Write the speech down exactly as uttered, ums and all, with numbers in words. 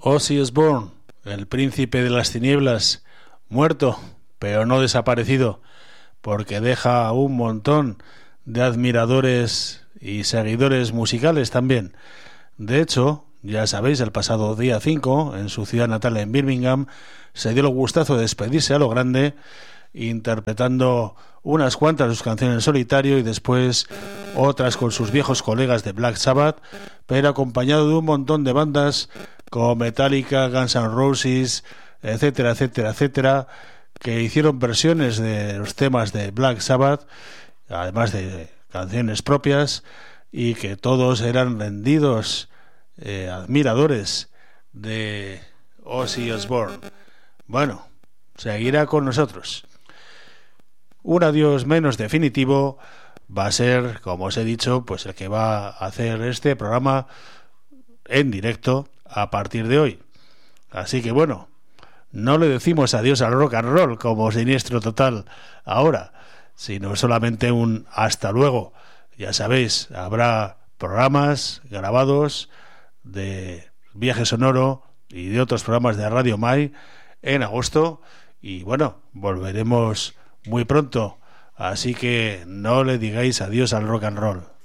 Ozzy Osbourne, el príncipe de las tinieblas, muerto, pero no desaparecido, porque deja un montón de admiradores y seguidores musicales también. De hecho, ya sabéis, el pasado día cinco, en su ciudad natal en Birmingham, se dio el gustazo de despedirse a lo grande, interpretando unas cuantas de sus canciones en solitario y después otras con sus viejos colegas de Black Sabbath, pero acompañado de un montón de bandas como Metallica, Guns N' Roses, etcétera, etcétera, etcétera, que hicieron versiones de los temas de Black Sabbath, además de canciones propias, y que todos eran rendidos eh, admiradores de Ozzy Osbourne. Bueno, seguirá con nosotros. Un adiós menos definitivo va a ser, como os he dicho, pues el que va a hacer este programa en directo a partir de hoy. Así que bueno, no le decimos adiós al rock and roll como Siniestro Total ahora, sino solamente un hasta luego. Ya sabéis, habrá programas grabados de Viaje Sonoro y de otros programas de Radio Mai en agosto, y bueno, volveremos muy pronto, así que no le digáis adiós al rock and roll.